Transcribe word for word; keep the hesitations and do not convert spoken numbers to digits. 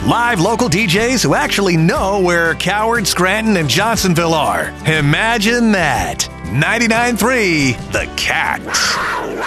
Live local D Js who actually know where Coward, Scranton, and Johnsonville are. Imagine that. ninety-nine point three The Cat.